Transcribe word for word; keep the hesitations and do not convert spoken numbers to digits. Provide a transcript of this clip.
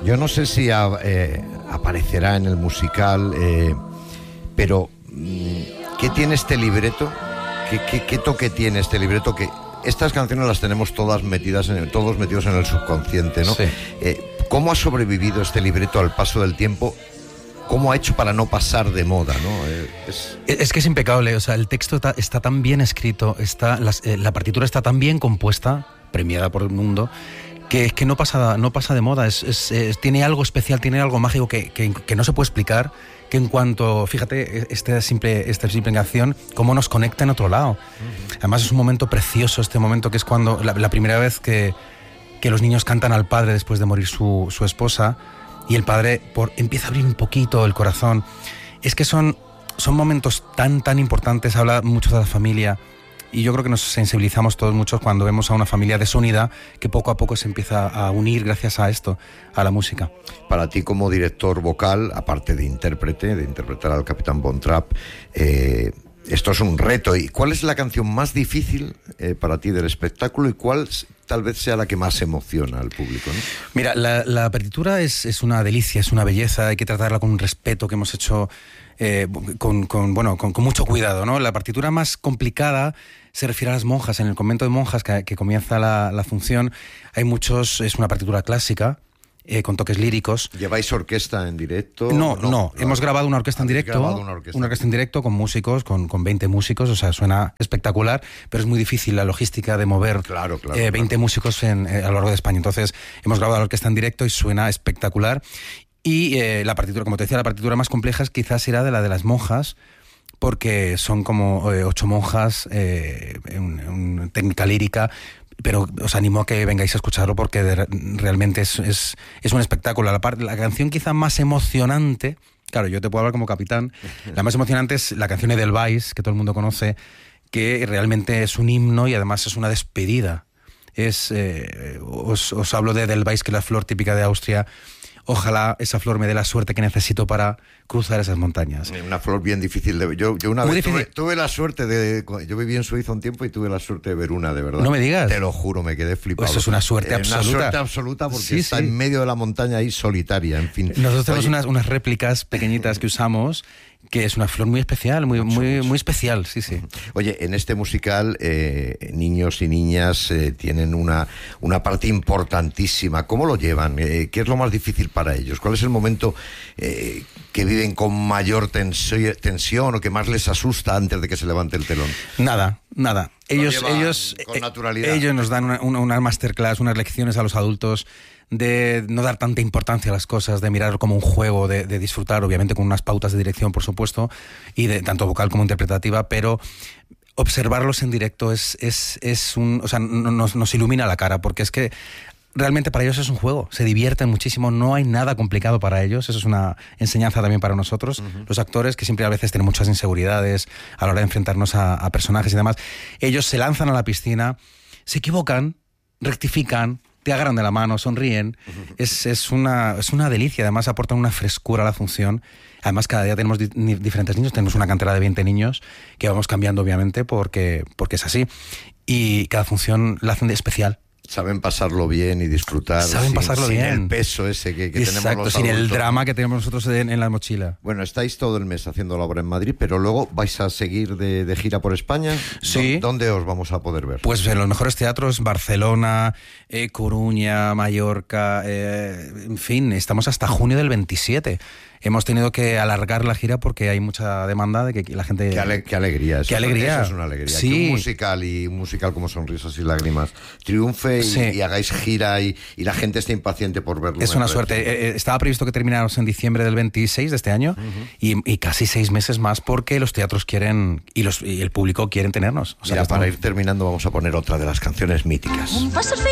Yo no sé si a, eh, aparecerá en el musical, eh, pero ¿qué tiene este libreto? ¿Qué, qué, qué toque tiene este libreto? Que estas canciones las tenemos todas metidas, en, todos metidos en el subconsciente, ¿no? Sí. Eh, ¿Cómo ha sobrevivido este libreto al paso del tiempo? ¿Cómo ha hecho para no pasar de moda, ¿no? Eh, es... es que es impecable, o sea, el texto está, está tan bien escrito, está, las, eh, la partitura está tan bien compuesta, premiada por el mundo, que es que no pasa, no pasa de moda, es, es, es, tiene algo especial, tiene algo mágico que, que, que no se puede explicar, que en cuanto, fíjate, esta simple, esta simple canción, cómo nos conecta en otro lado. Uh-huh. Además es un momento precioso, este momento que es cuando, la, la primera vez que, que los niños cantan al padre después de morir su, su esposa, y el padre por, empieza a abrir un poquito el corazón. Es que son, son momentos tan, tan importantes, habla mucho de la familia, y yo creo que nos sensibilizamos todos mucho cuando vemos a una familia desunida que poco a poco se empieza a unir gracias a esto, a la música. Para ti como director vocal, aparte de intérprete, de interpretar al Capitán Von Trapp, eh, esto es un reto. ¿Y cuál es la canción más difícil eh, para ti del espectáculo y cuál tal vez sea la que más emociona al público, ¿no? Mira, la, la partitura es, es una delicia, es una belleza, hay que tratarla con un respeto que hemos hecho eh, con, con, bueno, con, con mucho cuidado, ¿no? La partitura más complicada se refiere a las monjas. En el convento de monjas que, que comienza la, la función hay muchos, es una partitura clásica, Eh, con toques líricos. ¿Lleváis orquesta en directo? No, no, no. Hemos grabado una orquesta en directo, una orquesta, una orquesta en directo con músicos, con, con veinte músicos, o sea, suena espectacular, pero es muy difícil la logística de mover claro, claro, eh, veinte claro. músicos en, eh, a lo largo de España. Entonces, hemos grabado la orquesta en directo y suena espectacular. Y eh, la partitura, como te decía, la partitura más compleja quizás será de la de las monjas, porque son como eh, ocho monjas, eh, en, en técnica lírica, pero os animo a que vengáis a escucharlo porque de, realmente es, es, es un espectáculo. La, part, la canción quizá más emocionante, claro, yo te puedo hablar como capitán, la más emocionante es la canción Edelweiss, que todo el mundo conoce, que realmente es un himno y además es una despedida. Es, eh, os, os hablo de Edelweiss, que es la flor típica de Austria. Ojalá esa flor me dé la suerte que necesito para cruzar esas montañas. Una flor bien difícil de ver. Yo, yo una Muy vez tuve, difícil. tuve la suerte de... Yo viví en Suiza un tiempo y tuve la suerte de ver una, de verdad. No me digas. Te lo juro, me quedé flipado. Pues eso es una suerte eh, absoluta. Una suerte absoluta porque sí, está sí. en medio de la montaña ahí solitaria, en fin. Nosotros tenemos Oye, unas, unas réplicas pequeñitas que usamos, que es una flor muy especial, muy, mucho, muy, mucho. muy especial, sí, sí. Oye, en este musical eh, niños y niñas eh, tienen una, una parte importantísima. ¿Cómo lo llevan? Eh, ¿Qué es lo más difícil para ellos? ¿Cuál es el momento eh, que viven con mayor tensi- tensión o que más les asusta antes de que se levante el telón? Nada, nada. Ellos, llevan ellos, con eh, naturalidad. ellos nos dan una, una, una masterclass, unas lecciones a los adultos de no dar tanta importancia a las cosas, de mirar como un juego, de, de disfrutar, obviamente con unas pautas de dirección, por supuesto, y de tanto vocal como interpretativa, pero observarlos en directo es, es, es un, o sea, nos, nos ilumina la cara, porque es que realmente para ellos es un juego, se divierten muchísimo, no hay nada complicado para ellos, eso es una enseñanza también para nosotros, uh-huh. Los actores que siempre a veces tienen muchas inseguridades a la hora de enfrentarnos a, a personajes y demás, ellos se lanzan a la piscina, se equivocan, rectifican, te agarran de la mano, sonríen, uh-huh. es, es, una, es una delicia, además aportan una frescura a la función. Además, cada día tenemos di- diferentes niños, tenemos una cantera de veinte niños que vamos cambiando, obviamente, porque, porque es así. Y cada función la hacen de especial. Saben pasarlo bien y disfrutar. Saben sin, pasarlo sin bien. el peso ese que, que Exacto, tenemos los sin adultos. el drama que tenemos nosotros en, en la mochila. Bueno, estáis todo el mes haciendo la obra en Madrid, pero luego vais a seguir de, de gira por España. Sí. ¿Dónde os vamos a poder ver? Pues en los mejores teatros, Barcelona, eh, Coruña, Mallorca, eh, en fin, estamos hasta junio del veintisiete. Hemos tenido que alargar la gira porque hay mucha demanda de que la gente... Qué, ale- qué alegría. Eso, Qué alegría. Eso es una alegría. Sí. Que un musical y un musical como Sonrisas y Lágrimas triunfe y, Sí. y hagáis gira y, y la gente esté impaciente por verlo. Es en una red. suerte. Eh, eh, estaba previsto que termináramos en diciembre del veintiséis de este año, uh-huh. y, y casi seis meses más porque los teatros quieren y, los, y el público quieren tenernos. O sea, Mira, estamos... para ir terminando vamos a poner otra de las canciones míticas. Un paso